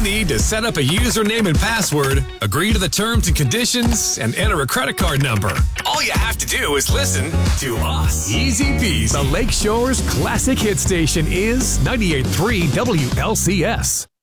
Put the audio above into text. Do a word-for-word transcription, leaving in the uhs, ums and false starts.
need to set up a username and password, agree to the terms and conditions, and enter a credit card number. All you have to do is listen to us. Easy peasy. The Lakeshore's classic hit station is ninety-eight point three W L C S.